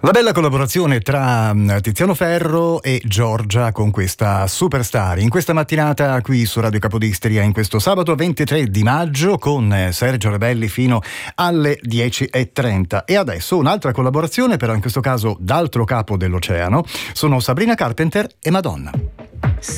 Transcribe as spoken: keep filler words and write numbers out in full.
La bella collaborazione tra Tiziano Ferro e Giorgia con questa Superstar. In questa mattinata qui su Radio Capodistria, in questo sabato ventitré di maggio, con Sergio Rebelli fino alle dieci e trenta. E adesso un'altra collaborazione, però in questo caso d'altro capo dell'oceano, sono Sabrina Carpenter e Madonna.